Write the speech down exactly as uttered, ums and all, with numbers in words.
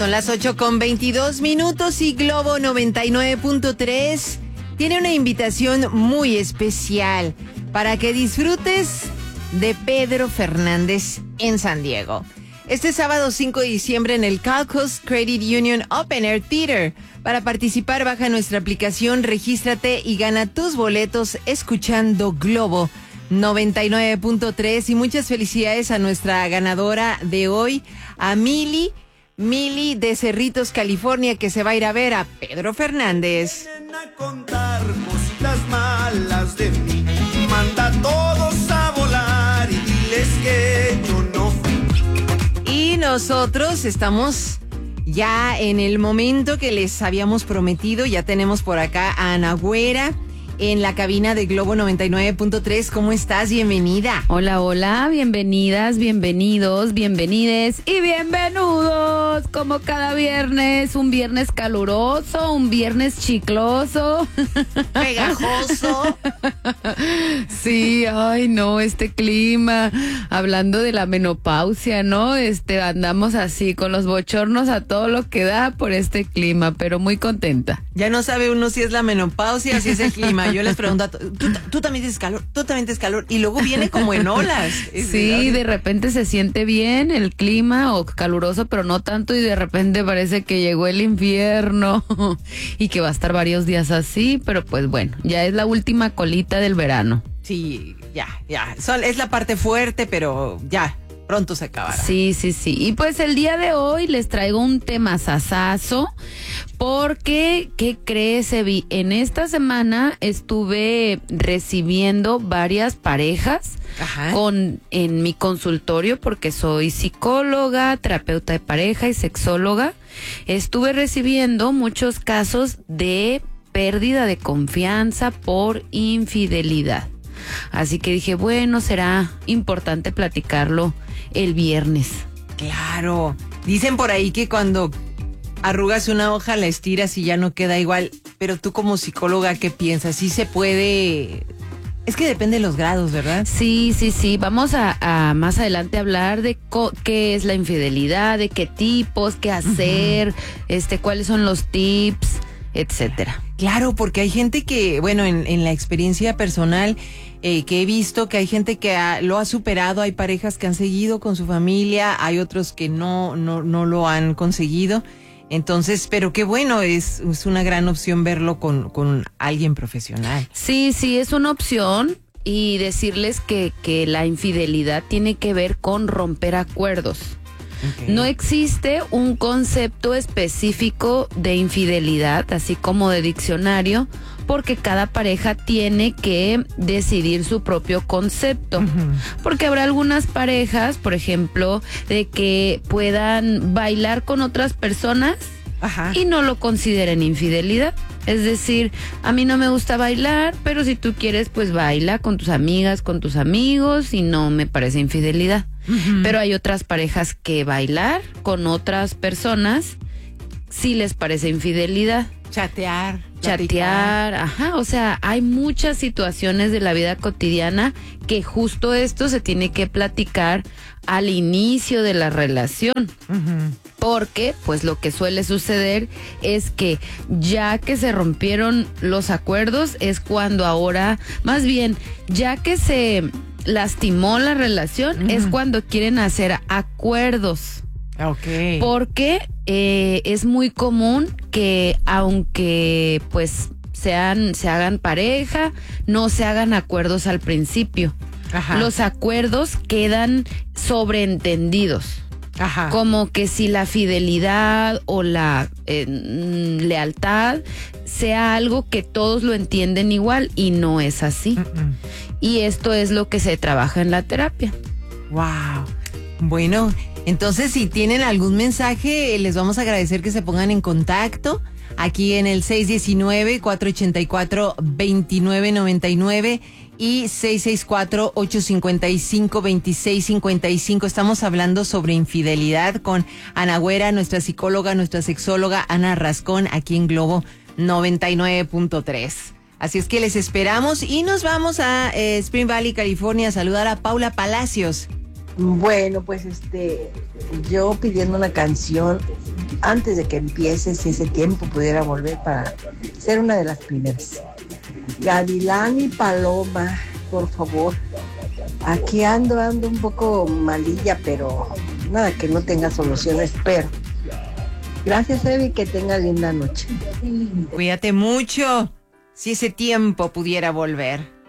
Son las ocho con veintidós minutos y Globo noventa y nueve punto tres tiene una invitación muy especial para que disfrutes de Pedro Fernández en San Diego. Este sábado cinco de diciembre en el Calcos Credit Union Open Air Theater. Para participar, baja nuestra aplicación, regístrate y gana tus boletos escuchando Globo noventa y nueve punto tres. Y muchas felicidades a nuestra ganadora de hoy, a Mili. Mili de Cerritos, California, que se va a ir a ver a Pedro Fernández. Vienen a contar cositas malas de mí. Manda a todos a volar y diles que yo no fui. Y nosotros estamos ya en el momento que les habíamos prometido. Ya tenemos por acá a Ana Güera en la cabina de Globo noventa y nueve punto tres. ¿Cómo estás? Bienvenida. Hola, hola, bienvenidas, bienvenidos, bienvenides y bienvenidos. Como cada viernes, un viernes caluroso, un viernes chicloso. Pegajoso. Sí, ay no, este clima. Hablando de la menopausia, ¿no? Este, andamos así con los bochornos a todo lo que da por este clima, pero muy contenta. Ya no sabe uno si es la menopausia o si es el clima. Yo les pregunto, ¿tú, tú también tienes calor? ¿Tú también tienes calor? Y luego viene como en olas. Sí, de repente se siente bien el clima o caluroso, pero no tanto, y de repente parece que llegó el invierno y que va a estar varios días así, pero pues bueno, ya es la última colita del verano. Sí, ya, ya. Son, es la parte fuerte, pero ya, pronto se acabará. Sí, sí, sí. Y pues el día de hoy les traigo un tema sasazo, porque, ¿qué crees, Evi? En esta semana estuve recibiendo varias parejas. Ajá. Con en mi consultorio, porque soy psicóloga, terapeuta de pareja y sexóloga. Estuve recibiendo muchos casos de pérdida de confianza por infidelidad. Así que dije, bueno, será importante platicarlo el viernes. Claro. Dicen por ahí que cuando arrugas una hoja la estiras y ya no queda igual. Pero tú como psicóloga, ¿qué piensas? ¿Sí se puede? Es que depende de los grados, ¿verdad? Sí, sí, sí. Vamos a, a más adelante hablar de co- qué es la infidelidad, de qué tipos, qué hacer, uh-huh. este, cuáles son los tips, etcétera. Claro, porque hay gente que, bueno, en, en la experiencia personal eh, que he visto que hay gente que ha, lo ha superado, hay parejas que han seguido con su familia, hay otros que no, no, no lo han conseguido. Entonces, pero qué bueno, es, es una gran opción verlo con, con alguien profesional. Sí, sí, es una opción, y decirles que, que la infidelidad tiene que ver con romper acuerdos. Okay. No existe un concepto específico de infidelidad, así como de diccionario, porque cada pareja tiene que decidir su propio concepto. Uh-huh. Porque habrá algunas parejas, por ejemplo, de que puedan bailar con otras personas. Ajá. Y no lo consideren infidelidad. Es decir, a mí no me gusta bailar, pero si tú quieres, pues baila con tus amigas, con tus amigos, y no me parece infidelidad. Uh-huh. Pero hay otras parejas que bailar con otras personas sí les parece infidelidad. Chatear. Chatear, ajá, o sea, hay muchas situaciones de la vida cotidiana que justo esto se tiene que platicar al inicio de la relación. Uh-huh. Porque, pues, lo que suele suceder es que ya que se rompieron los acuerdos, es cuando ahora, más bien, ya que se lastimó la relación, uh-huh. es cuando quieren hacer acuerdos. Okay. Porque eh, es muy común que, aunque pues sean, se hagan pareja, no se hagan acuerdos al principio. Ajá. Los acuerdos quedan sobreentendidos. Ajá. Como que si la fidelidad o la eh, lealtad sea algo que todos lo entienden igual, y no es así. Uh-uh. Y esto es lo que se trabaja en la terapia. Wow. Bueno, entonces si tienen algún mensaje, les vamos a agradecer que se pongan en contacto aquí en el seis uno nueve, cuatro ocho cuatro, dos nueve nueve nueve y seis seis cuatro, ocho cinco cinco, dos seis cinco cinco. Estamos hablando sobre infidelidad con Ana Güera, nuestra psicóloga, nuestra sexóloga, Ana Rascón, aquí en Globo noventa y nueve punto tres. Así es que les esperamos y nos vamos a eh, Spring Valley, California, a saludar a Paula Palacios. Bueno, pues este, yo pidiendo una canción antes de que empiece, si ese tiempo pudiera volver para ser una de las primeras. Gavilán y Paloma, por favor. Aquí ando, ando un poco malilla, pero nada que no tenga solución, espero. Gracias, Evi, que tenga linda noche. Cuídate mucho. Si ese tiempo pudiera volver.